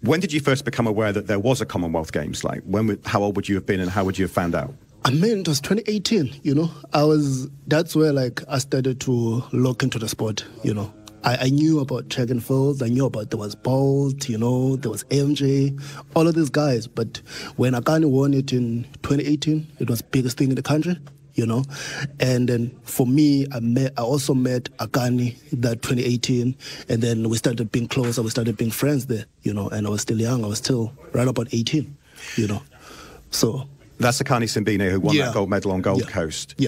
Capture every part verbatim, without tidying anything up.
When did you first become aware that there was a Commonwealth Games? Like, when? Would, how old would you have been, and how would you have found out? I mean, it was twenty eighteen, you know. I was, that's where, like, I started to look into the sport, you know. I, I knew about track and field. I knew about, there was Bolt, you know, there was M J, all of these guys. But when Akani won it in twenty eighteen, it was the biggest thing in the country, you know. And then for me, I met, I also met Akani that twenty eighteen, and then we started being closer, we started being friends there, you know, and I was still young, I was still right about eighteen, you know. So that's Akani Simbine who won yeah. that gold medal on Gold yeah. Coast. Yeah.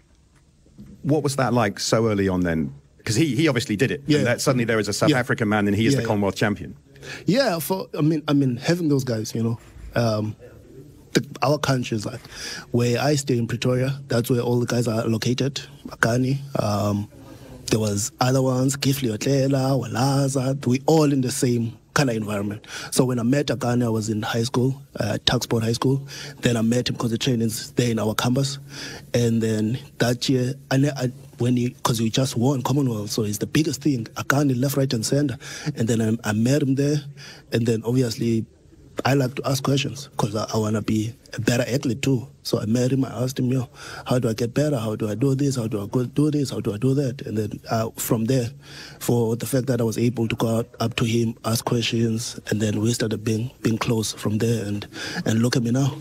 What was that like so early on then? Because he, he obviously did it. Yeah. And that suddenly there is a South yeah. African man and he is yeah, the yeah. Commonwealth champion. Yeah, for I mean, I mean, having those guys, you know, um, the, our country is like where I stay in Pretoria. That's where all the guys are located. Akani, um, there was other ones, Kifli Otlela, Walaza. We all in the same kind of environment. So when I met Akani, I was in high school, uh, Tucksport High School. Then I met him because the training's there in our campus. And then that year, I, I when he, because we just won Commonwealth, so it's the biggest thing. Akani left, right, and center. And then I, I met him there. And then obviously, I like to ask questions because I, I want to be a better athlete too. So I met him, I asked him, yo, how do I get better? How do I do this? How do I go do this? How do I do that? And then uh, from there, for the fact that I was able to go out, up to him, ask questions, and then we started being being close from there. And, and look at me now.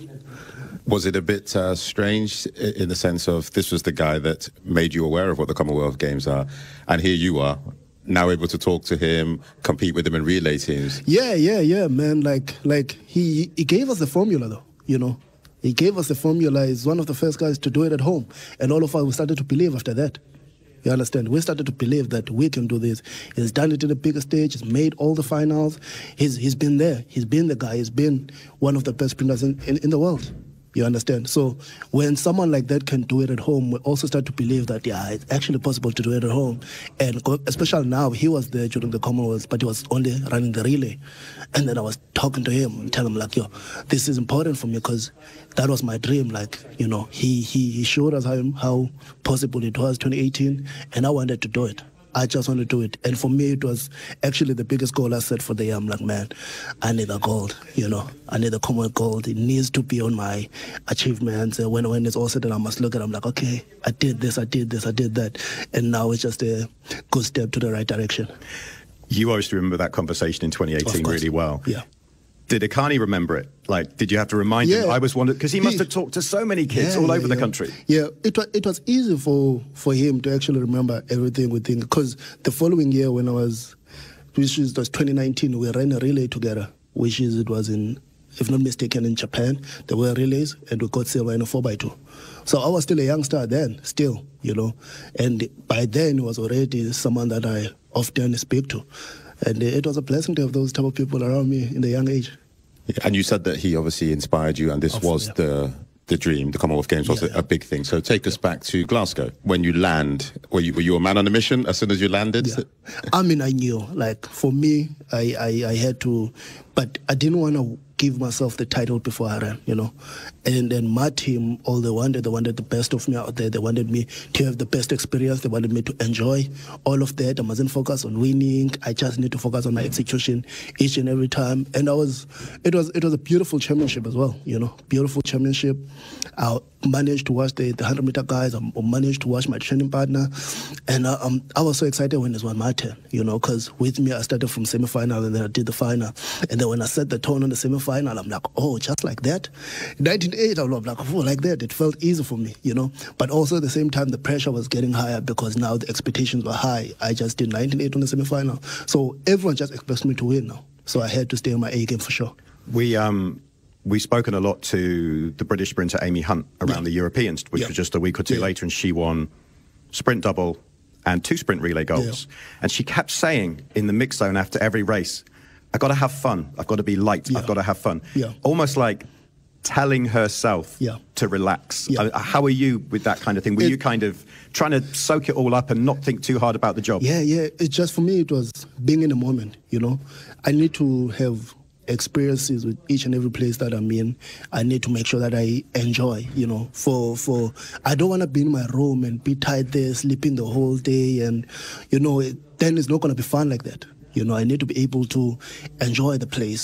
Was it a bit uh, strange in the sense of this was the guy that made you aware of what the Commonwealth Games are, and here you are, now able to talk to him, compete with him in relay teams? Yeah, yeah, yeah, man. Like, like he, he gave us the formula, though, you know. He gave us the formula. He's one of the first guys to do it at home. And all of us, we started to believe after that. You understand? We started to believe that we can do this. He's done it in the bigger stage. He's made all the finals. He's He's been there. He's been the guy. He's been one of the best sprinters in, in, in the world. You understand? So when someone like that can do it at home, we also start to believe that, yeah, it's actually possible to do it at home. And especially now, he was there during the Commonwealth, but he was only running the relay. And then I was talking to him and telling him, like, yo, this is important for me because that was my dream. Like, you know, he, he, he showed us how, how possible it was, twenty eighteen, and I wanted to do it. I just want to do it. And for me, it was actually the biggest goal I set for the year. I'm like, man, I need a gold, you know. I need a common gold. It needs to be on my achievements. And when, when it's all said, and I must look at it, I'm like, okay, I did this, I did this, I did that. And now it's just a good step to the right direction. You obviously remember that conversation in twenty eighteen really well. Yeah. Did Akani remember it? Like, did you have to remind yeah. him? I was wondering, because he must have talked to so many kids yeah, all yeah, over the yeah. country. Yeah, it was, it was easy for, for him to actually remember everything within, because the following year when I was, which is, was twenty nineteen, we ran a relay together, which is, it was in, if not mistaken, in Japan. There were relays, and we got silver in a four by two. So I was still a youngster then, still, you know. And by then, he was already someone that I often speak to. And it was a blessing to have those type of people around me in the young age. Yeah, and you said that he obviously inspired you, and this Of, was yeah. the the dream. The Commonwealth Games was Yeah, a, yeah. a big thing. So take us back to Glasgow. When you land, were you, were you a man on a mission as soon as you landed? Yeah. I mean, I knew. Like, for me, I, I, I had to, but I didn't want to give myself the title before I ran, you know. And then my team, all they wanted, they wanted the best of me out there. They wanted me to have the best experience. They wanted me to enjoy all of that. I mustn't focus on winning. I just need to focus on my execution each and every time. And I was, it was, it was a beautiful championship as well, you know, beautiful championship. I managed to watch the, the one hundred meter guys. I managed to watch my training partner. And I, um, I was so excited when it was my turn, you know, because with me, I started from semi-final and then I did the final. And then when I set the tone on the semi-final, I'm like, oh, just like that? nineteen eighty, I'm like, oh, like that. It felt easy for me, you know. But also at the same time, the pressure was getting higher because now the expectations were high. I just did nineteen eighty on the semi-final. So everyone just expects me to win now. So I had to stay on my A game for sure. We, um... We've spoken a lot to the British sprinter Amy Hunt around yeah. the Europeans, which yeah. was just a week or two yeah. later, and she won sprint double and two sprint relay golds. Yeah. And she kept saying in the mix zone after every race, I've got to have fun. I've got to be light. Yeah. I've got to have fun. Yeah. Almost like telling herself yeah. to relax. Yeah. Uh, how are you with that kind of thing? Were it, you kind of trying to soak it all up and not think too hard about the job? Yeah, yeah. It's just, for me, it was being in the moment, you know. I need to have experiences with each and every place that I'm in. I need to make sure that I enjoy, you know, for, for I don't want to be in my room and be tired there, sleeping the whole day, and, you know, it, then it's not going to be fun like that. You know, I need to be able to enjoy the place.